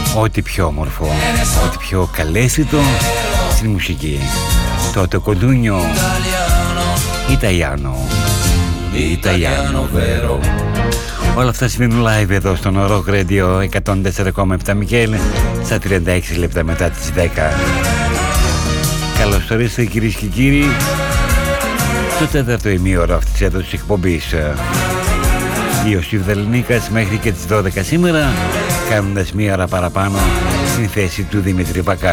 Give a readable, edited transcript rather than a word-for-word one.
ό,τι πιο όμορφο, ό,τι πιο καλέσθητο στην μουσική. Το κοντούνιο Italiano vero. Όλα αυτά συμβαίνουν live εδώ στον Rock Radio 104,7 Μικέλ στα 36 λεπτά μετά τις 10. Καλώς ορίσατε κυρίες και κύριοι στο τέταρτο ημίωρο αυτής εδώ της εκπομπής. Ιωσήφ Δελνίκας μέχρι και τις 12 σήμερα, κάνοντας μία ώρα παραπάνω στην θέση του Δημήτρη Πακά.